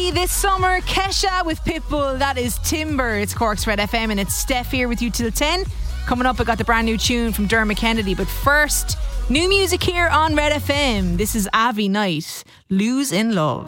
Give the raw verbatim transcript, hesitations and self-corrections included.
Ready this summer, Kesha with Pitbull. That is Timber. It's Cork's Red F M and it's Steph here with you till ten. Coming up, I got the brand new tune from Dermot Kennedy. But first, new music here on Red F M. This is Avi Knight, Lose in Love.